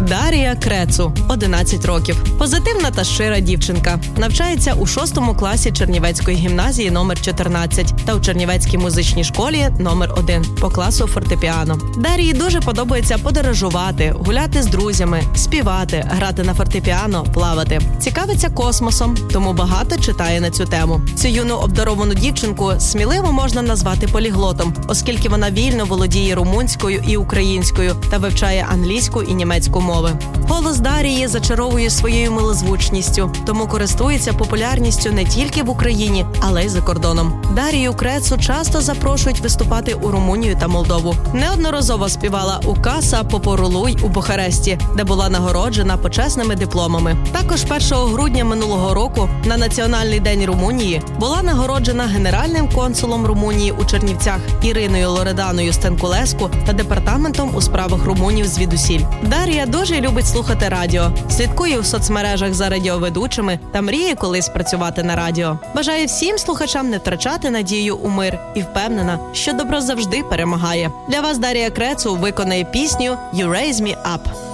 Дарія Крецу, 11 років. Позитивна та щира дівчинка. Навчається у 6 класі Чернівецької гімназії номер 14 та у Чернівецькій музичній школі номер 1 по класу фортепіано. Дарії дуже подобається подорожувати, гуляти з друзями, співати, грати на фортепіано, плавати. Цікавиться космосом, тому багато читає на цю тему. Цю юну обдаровану дівчинку сміливо можна назвати поліглотом, оскільки вона вільно володіє румунською і українською та вивчає англійську і німецьку мови. Голос Дарії зачаровує своєю милозвучністю, тому користується популярністю не тільки в Україні, але й за кордоном. Дарію Крецу часто запрошують виступати у Румунію та Молдову. Неодноразово співала у Каса Попорулуй у Бухаресті, де була нагороджена почесними дипломами. Також 1 грудня минулого року на Національний день Румунії була нагороджена генеральним консулом Румунії у Чернівцях Іриною Лореданою Стенкулеску та департаментом у справах румунів звідусіль. Дарія дуже любить слухати радіо, слідкує в соцмережах за радіоведучими та мріє колись працювати на радіо. Бажає всім слухачам не втрачати надію у мир і впевнена, що добро завжди перемагає. Для вас Дарія Крецу виконає пісню «You Raise Me Up».